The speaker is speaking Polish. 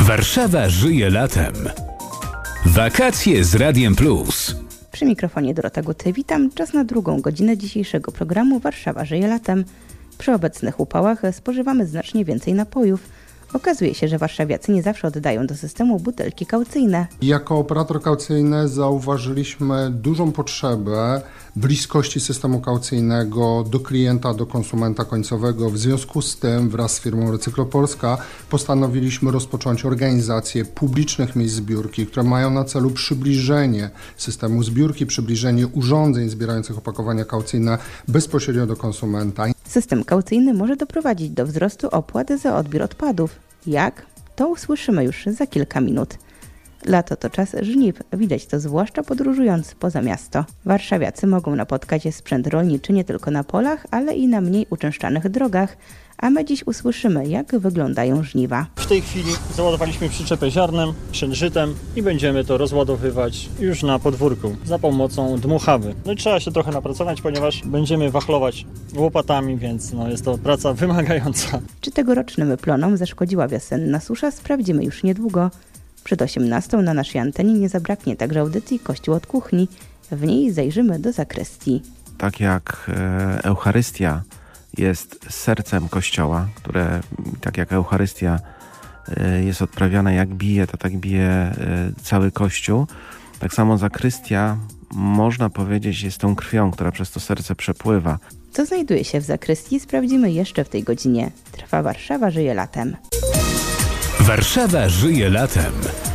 Warszawa żyje latem. Wakacje z Radiem Plus. Przy mikrofonie Dorota Guty witam. Czas na drugą godzinę dzisiejszego programu Warszawa żyje latem. Przy obecnych upałach spożywamy znacznie więcej napojów. Okazuje się, że warszawiacy nie zawsze oddają do systemu butelki kaucyjne. Jako operator kaucyjny zauważyliśmy dużą potrzebę bliskości systemu kaucyjnego do klienta, do konsumenta końcowego. W związku z tym wraz z firmą Recyklopolska postanowiliśmy rozpocząć organizację publicznych miejsc zbiórki, które mają na celu przybliżenie systemu zbiórki, przybliżenie urządzeń zbierających opakowania kaucyjne bezpośrednio do konsumenta. System kaucyjny może doprowadzić do wzrostu opłat za odbiór odpadów. Jak? To usłyszymy już za kilka minut. Lato to czas żniw, widać to zwłaszcza podróżując poza miasto. Warszawiacy mogą napotkać sprzęt rolniczy nie tylko na polach, ale i na mniej uczęszczanych drogach, a my dziś usłyszymy, jak wyglądają żniwa. W tej chwili załadowaliśmy przyczepę ziarnem, przed żytem i będziemy to rozładowywać już na podwórku za pomocą dmuchawy. No i trzeba się trochę napracować, ponieważ będziemy wachlować łopatami, więc jest to praca wymagająca. Czy tegorocznym plonom zaszkodziła wiosenna susza, sprawdzimy już niedługo. Przed 18 na naszej antenie nie zabraknie także audycji Kościół od kuchni. W niej zajrzymy do zakrystii. Tak jak Eucharystia jest sercem Kościoła, które tak jak Eucharystia jest odprawiana jak bije, to tak bije cały Kościół. Tak samo zakrystia, można powiedzieć, jest tą krwią, która przez to serce przepływa. Co znajduje się w zakrystii, sprawdzimy jeszcze w tej godzinie. Trwa Warszawa żyje latem. Warszawa żyje latem.